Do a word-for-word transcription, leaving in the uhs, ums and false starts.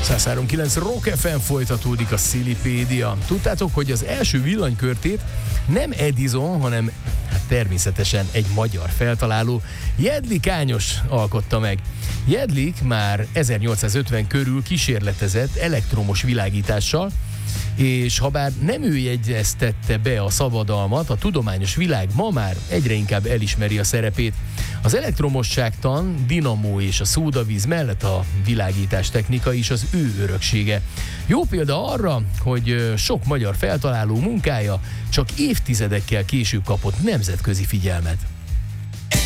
száz három kilenc Rock ef em folytatódik a Szilipédia. Tudtátok, hogy az első villanykörtét nem Edison, hanem hát természetesen egy magyar feltaláló, Jedlik Ányos alkotta meg. Jedlik már ezernyolcszázötven körül kísérletezett elektromos világítással, és ha bár nem ő jegyeztette be a szabadalmat, a tudományos világ ma már egyre inkább elismeri a szerepét. Az elektromosságtan, dinamó és a szódavíz mellett a világítás technika is az ő öröksége. Jó példa arra, hogy sok magyar feltaláló munkája csak évtizedekkel később kapott nemzetközi figyelmet.